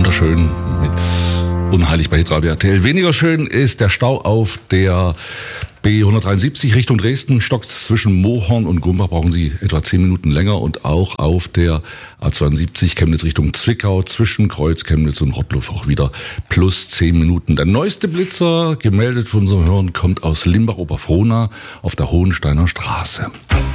wunderschön mit Unheilig bei Hitradio RTL. Weniger schön ist der Stau auf der B173 Richtung Dresden. Stockt zwischen Mohorn und Grumbach, brauchen Sie etwa 10 Minuten länger. Und auch auf der A72 Chemnitz Richtung Zwickau zwischen Kreuz, Chemnitz und Rottluff auch wieder plus 10 Minuten. Der neueste Blitzer, gemeldet von unserem Hören, kommt aus Limbach-Oberfrohna auf der Hohensteiner Straße.